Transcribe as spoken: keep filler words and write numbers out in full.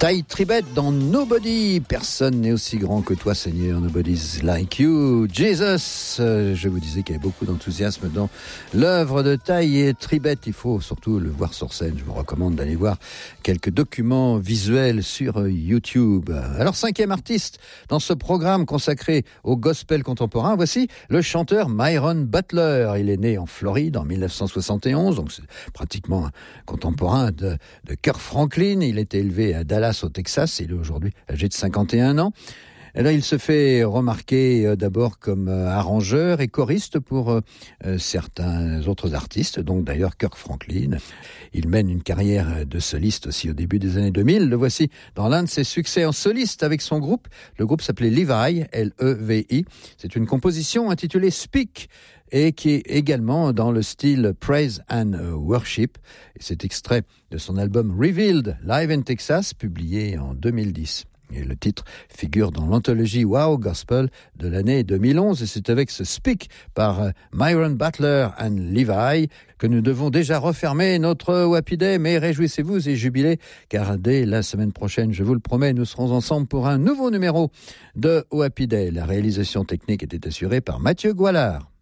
Ty Tribbett dans Nobody. Personne n'est aussi grand que toi, Seigneur. Nobody's like you. Jesus. Euh, je vous disais qu'il y avait beaucoup d'enthousiasme dans l'œuvre de Ty Tribbett. Il faut surtout le voir sur scène. Je vous recommande d'aller voir quelques documents visuels sur YouTube. Alors, cinquième artiste dans ce programme consacré au gospel contemporain. Voici le chanteur Myron Butler. Il est né en Floride en dix-neuf cent soixante et onze, donc c'est pratiquement un contemporain de, de Kirk Franklin. Il était élevé à Dallas au Texas. Il est aujourd'hui âgé de cinquante et un ans. Et là, il se fait remarquer euh, d'abord comme euh, arrangeur et choriste pour euh, euh, certains autres artistes, donc d'ailleurs Kirk Franklin. Il mène une carrière de soliste aussi au début des années deux mille. Le voici dans l'un de ses succès en soliste avec son groupe. Le groupe s'appelait Levi, L E V I. C'est une composition intitulée Speak et qui est également dans le style Praise and Worship. Et c'est extrait de son album Revealed, Live in Texas, publié en deux mille dix. Et le titre figure dans l'anthologie Wow Gospel de l'année deux mille onze. Et c'est avec ce Speak par Myron Butler and Levi que nous devons déjà refermer notre Happy Day. Mais réjouissez-vous et jubilez, car dès la semaine prochaine, je vous le promets, nous serons ensemble pour un nouveau numéro de Happy Day. La réalisation technique était assurée par Mathieu Goualard.